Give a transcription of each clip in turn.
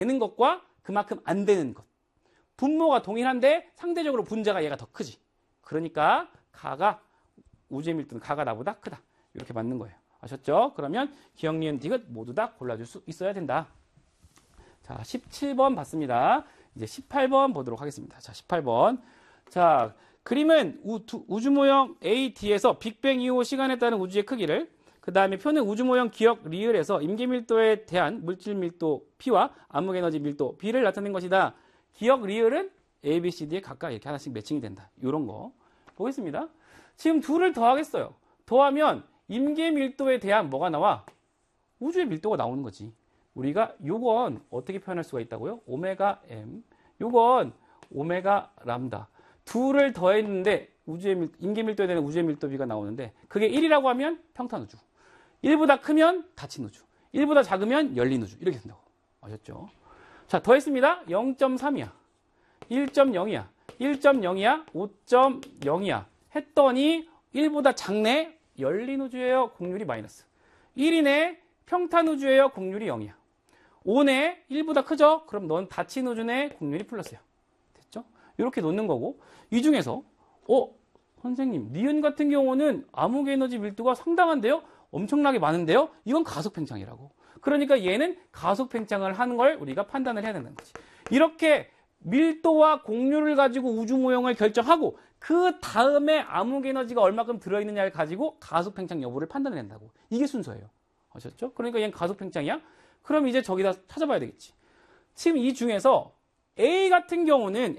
되는 것과 그만큼 안 되는 것. 분모가 동일한데 상대적으로 분자가 얘가 더 크지. 그러니까 가가 우주의 밀도는 가가 나보다 크다. 이렇게 맞는 거예요. 아셨죠? 그러면 기억, 니은, 디귿 모두 다 골라줄 수 있어야 된다. 자, 17번 봤습니다. 이제 18번 보도록 하겠습니다. 자, 18번. 자, 그림은 우주 모형 AD에서 빅뱅 이후 시간에 따른 우주의 크기를, 그 다음에 표는 우주 모형 기억 리을에서 임계 밀도에 대한 물질 밀도 P와 암흑 에너지 밀도 B를 나타낸 것이다. 기억 리을은 A, B, C, D에 각각 이렇게 하나씩 매칭이 된다. 이런 거 보겠습니다. 지금 둘을 더하겠어요. 더하면 임계 밀도에 대한 뭐가 나와? 우주의 밀도가 나오는 거지. 우리가 요건 어떻게 표현할 수가 있다고요? 오메가 M. 요건 오메가 람다. 둘을 더했는데 임계 밀도에 대한 우주의 밀도 B가 나오는데 그게 1이라고 하면 평탄 우주. 1보다 크면 닫힌 우주. 1보다 작으면 열린 우주. 이렇게 된다고. 아셨죠? 자, 더했습니다. 0.3이야. 1.0이야. 1.0이야. 5.0이야. 했더니 1보다 작네. 열린 우주예요. 곡률이 마이너스. 1이네. 평탄 우주예요. 곡률이 0이야. 5네. 1보다 크죠? 그럼 넌 닫힌 우주네. 곡률이 플러스야. 됐죠? 이렇게 놓는 거고. 이 중에서 선생님, 니은 같은 경우는 암흑 에너지 밀도가 상당한데요? 엄청나게 많은데요? 이건 가속 팽창이라고. 그러니까 얘는 가속 팽창을 하는 걸 우리가 판단을 해야 된다는 거지. 이렇게 밀도와 곡률을 가지고 우주 모형을 결정하고 그 다음에 암흑 에너지가 얼마큼 들어있느냐를 가지고 가속 팽창 여부를 판단을 한다고. 이게 순서예요. 아셨죠? 그러니까 얘는 가속 팽창이야? 그럼 이제 저기다 찾아봐야 되겠지. 지금 이 중에서 A 같은 경우는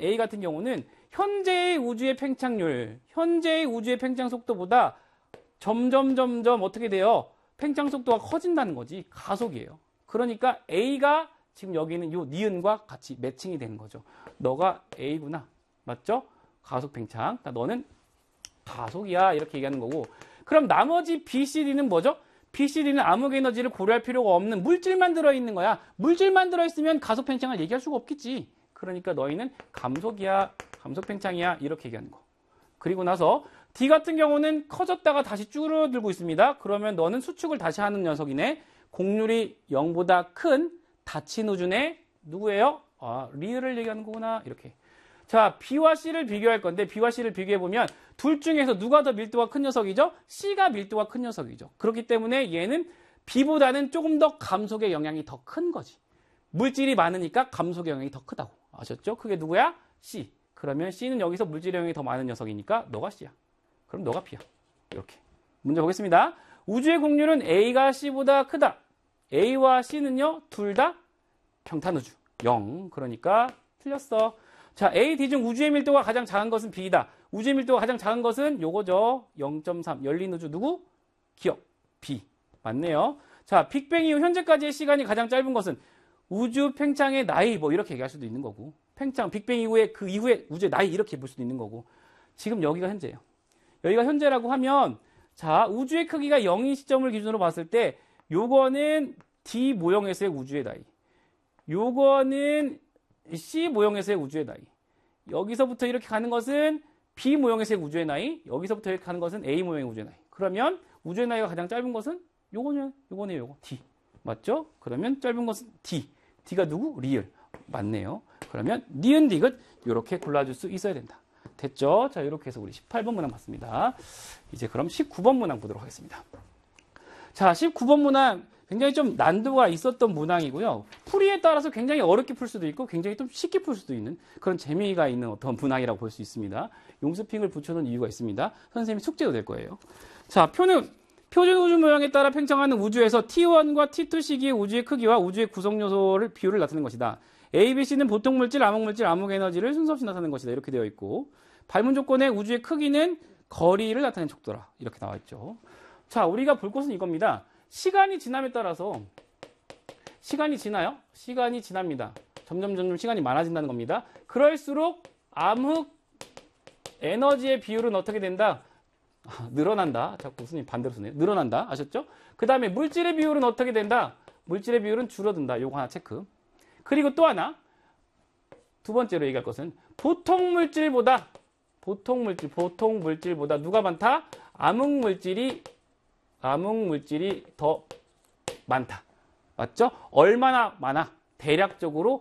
현재의 우주의 팽창률, 현재의 우주의 팽창 속도보다 점점 어떻게 돼요? 팽창 속도가 커진다는 거지. 가속이에요. 그러니까 A가 지금 여기는 요 니은과 같이 매칭이 되는 거죠. 너가 A구나. 맞죠? 가속 팽창. 너는 가속이야. 이렇게 얘기하는 거고. 그럼 나머지 B, C, D는 뭐죠? B, C, D는 암흑 에너지를 고려할 필요가 없는 물질만 들어있는 거야. 물질만 들어있으면 가속 팽창을 얘기할 수가 없겠지. 그러니까 너희는 감속이야. 감속 팽창이야. 이렇게 얘기하는 거. 그리고 나서 D 같은 경우는 커졌다가 다시 줄어들고 있습니다. 그러면 너는 수축을 다시 하는 녀석이네. 곡률이 0보다 큰 닫힌 우주네. 누구예요? 리을을 얘기하는 거구나. 이렇게. 자, B와 C를 비교할 건데 B와 C를 비교해보면 둘 중에서 누가 더 밀도가 큰 녀석이죠? C가 밀도가 큰 녀석이죠. 그렇기 때문에 얘는 B보다는 조금 더 감속의 영향이 더 큰 거지. 물질이 많으니까 감속의 영향이 더 크다고. 아셨죠? 그게 누구야? C. 그러면 C는 여기서 물질의 영향이 더 많은 녀석이니까 너가 C야. 그럼 너가 B야. 이렇게. 문제 보겠습니다. 우주의 곡률은 A가 C보다 크다. A와 C는요, 둘 다 평탄 우주. 0. 그러니까 틀렸어. 자, A, D 중 우주의 밀도가 가장 작은 것은 B이다. 우주의 밀도가 가장 작은 것은 요거죠. 0.3. 열린 우주 누구? 기억. B. 맞네요. 자, 빅뱅 이후 현재까지의 시간이 가장 짧은 것은 우주 팽창의 나이 뭐 이렇게 얘기할 수도 있는 거고. 팽창, 빅뱅 이후에 그 이후에 우주의 나이 이렇게 볼 수도 있는 거고. 지금 여기가 현재예요. 여기가 현재라고 하면 자, 우주의 크기가 0인 시점을 기준으로 봤을 때 요거는 D 모형에서의 우주의 나이. 요거는 C 모형에서의 우주의 나이. 여기서부터 이렇게 가는 것은 B 모형에서의 우주의 나이. 여기서부터 이렇게 가는 것은 A 모형의 우주의 나이. 그러면 우주의 나이가 가장 짧은 것은 요거네요. 요거. D. 맞죠? 그러면 짧은 것은 D. D가 누구? 리을. 맞네요. 그러면 니은 디귿 이렇게 골라줄 수 있어야 된다. 됐죠? 자, 이렇게 해서 우리 18번 문항 봤습니다. 이제 그럼 19번 문항 보도록 하겠습니다. 자, 19번 문항 굉장히 좀 난도가 있었던 문항이고요. 풀이에 따라서 굉장히 어렵게 풀 수도 있고 굉장히 좀 쉽게 풀 수도 있는 그런 재미가 있는 어떤 문항이라고 볼 수 있습니다. 용스핑을 붙여놓은 이유가 있습니다. 선생님이 숙제도 될 거예요. 자, 표는 표준 우주 모형에 따라 팽창하는 우주에서 T1과 T2 시기의 우주의 크기와 우주의 구성 요소를 비율을 나타내는 것이다. A, B, C는 보통 물질, 암흑 물질, 암흑 에너지를 순서 없이 나타내는 것이다. 이렇게 되어 있고 발문 조건의 우주의 크기는 거리를 나타내는 척도라. 이렇게 나와 있죠. 자, 우리가 볼 것은 이겁니다. 시간이 지남에 따라서 시간이 지나요? 시간이 지납니다. 점점 시간이 많아진다는 겁니다. 그럴수록 암흑 에너지의 비율은 어떻게 된다? 늘어난다. 자꾸 선생님 반대로 쓰네요. 늘어난다. 아셨죠? 그 다음에 물질의 비율은 어떻게 된다? 물질의 비율은 줄어든다. 요거 하나 체크. 그리고 또 하나 두 번째로 얘기할 것은 보통 물질보다 누가 많다? 암흑 물질이 더 많다. 맞죠? 얼마나 많아? 대략적으로